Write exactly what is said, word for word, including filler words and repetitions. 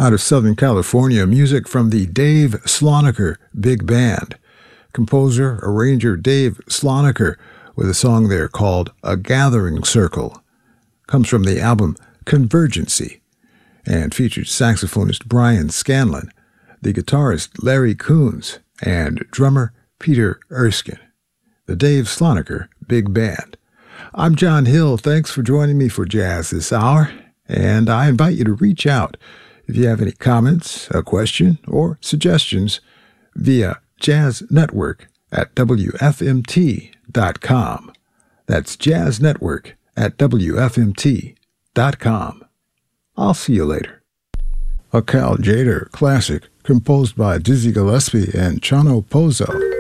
Out of Southern California, music from the Dave Slonaker Big Band. Composer, arranger Dave Slonaker with a song there called A Gathering Circle. Comes from the album Convergency and featured saxophonist Brian Scanlon, the guitarist Larry Coons, and drummer Peter Erskine. The Dave Slonaker Big Band. I'm John Hill. Thanks for joining me for Jazz this hour, and I invite you to reach out if you have any comments, a question, or suggestions via Jazz Network at W F M T dot com. That's Jazz Network at W F M T dot com. I'll see you later. A Cal Tjader classic composed by Dizzy Gillespie and Chano Pozo.